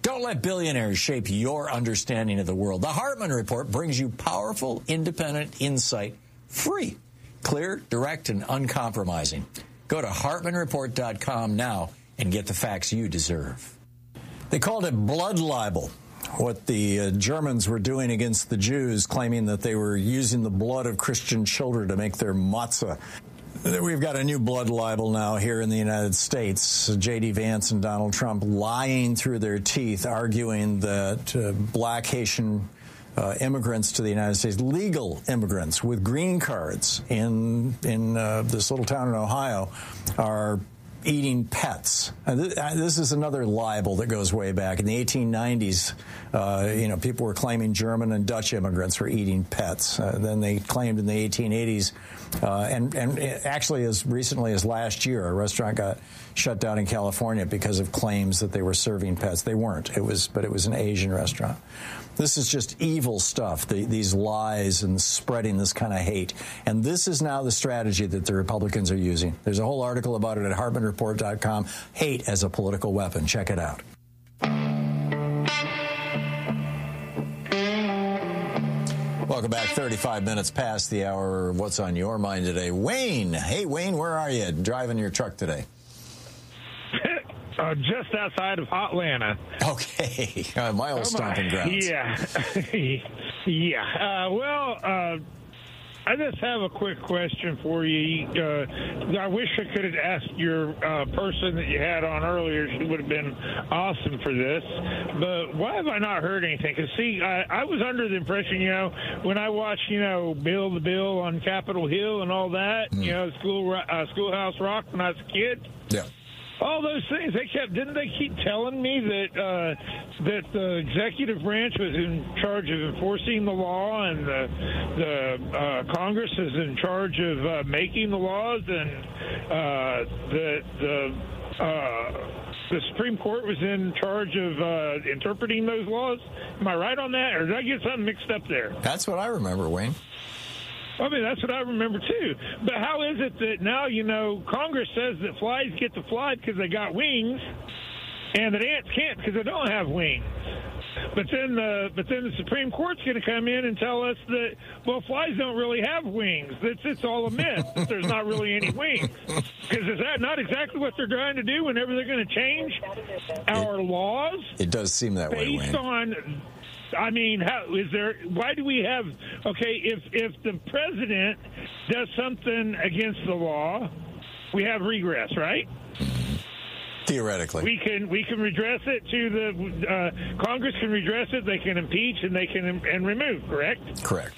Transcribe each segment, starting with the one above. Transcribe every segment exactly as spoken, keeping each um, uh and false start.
Don't let billionaires shape your understanding of the world. The Hartman Report brings you powerful, independent insight, free, clear, direct, and uncompromising. Go to hartman report dot com now and get the facts you deserve. They called it blood libel, what the uh, Germans were doing against the Jews, claiming that they were using the blood of Christian children to make their matzah. We've got a new blood libel now here in the United States. J D. Vance and Donald Trump lying through their teeth, arguing that uh, black Haitian uh, immigrants to the United States, legal immigrants with green cards in in uh, this little town in Ohio, are eating pets. And th- this is another libel that goes way back. In the eighteen nineties, uh, you know, people were claiming German and Dutch immigrants were eating pets. Uh, then they claimed in the eighteen eighties, uh, and, and actually as recently as last year, a restaurant got shut down in California because of claims that they were serving pets. They weren't. It was, but it was an Asian restaurant. This is just evil stuff, the, these lies and spreading this kind of hate. And this is now the strategy that the Republicans are using. There's a whole article about it at hartman report dot com. Hate as a political weapon. Check it out. Welcome back. thirty-five minutes past the hour. What's on your mind today? Wayne. Hey, Wayne, where are you? Driving your truck today? Uh, just outside of Hotlanta. Okay. Uh, my old stomping grounds. Yeah. yeah. Uh, well, uh, I just have a quick question for you. Uh, I wish I could have asked your uh, person that you had on earlier. She would have been awesome for this. But why have I not heard anything? Because, see, I, I was under the impression, you know, when I watched, you know, Bill the Bill on Capitol Hill and all that, mm. you know, school uh, Schoolhouse Rock when I was a kid. Yeah. All those things, they kept, didn't they keep telling me that uh, that the executive branch was in charge of enforcing the law and the, the uh, Congress is in charge of uh, making the laws and uh, that the, uh, the Supreme Court was in charge of uh, interpreting those laws? Am I right on that, or did I get something mixed up there? That's what I remember, Wayne. I mean, that's what I remember, too. But how is it that now, you know, Congress says that flies get to fly because they got wings, and that ants can't because they don't have wings? But then the but then the Supreme Court's going to come in and tell us that, well, flies don't really have wings. It's, it's all a myth. That there's not really any wings. Because is that not exactly what they're trying to do whenever they're going to change our it, laws? It does seem that way, Wayne. Based on... I mean, how is there? Why do we have? Okay, if if the president does something against the law, we have regress, right? Theoretically, we can we can redress it to the uh, Congress can redress it. They can impeach and they can and remove. Correct. Correct.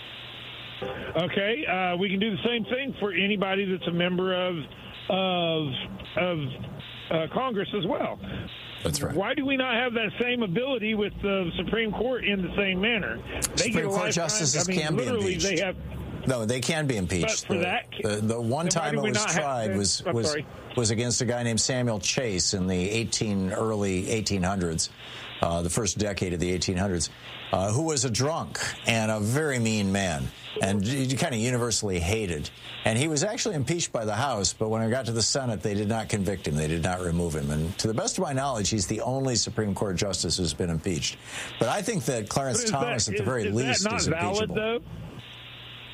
Okay, uh, we can do the same thing for anybody that's a member of of of uh, Congress as well. That's right. Why do we not have that same ability with the Supreme Court in the same manner? They Supreme Court justices I mean, can be impeached. They have, no, they can be impeached. But for the, that, the, the one time it was tried have, was was, sorry. was against a guy named Samuel Chase in the eighteen early eighteen hundreds, uh, the first decade of the eighteen hundreds, uh, who was a drunk and a very mean man, and kind of universally hated. And he was actually impeached by the House, but when it got to the Senate, they did not convict him. They did not remove him. And to the best of my knowledge, he's the only Supreme Court justice who's been impeached. But I think that Clarence Thomas, that, at the very is, is least, that not is valid, impeachable. Though?